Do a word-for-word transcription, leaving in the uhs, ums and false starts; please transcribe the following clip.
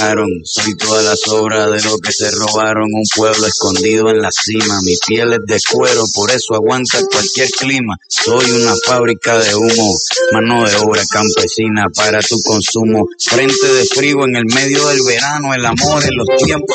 dejaron. Soy toda la sobra de lo que se robaron. Un pueblo escondido en la cima. Mi piel es de cuero, por eso aguanta cualquier clima. Soy una fábrica de humo, mano de obra campesina para tu consumo. Frente de frío en el medio del verano, el amor en los tiempos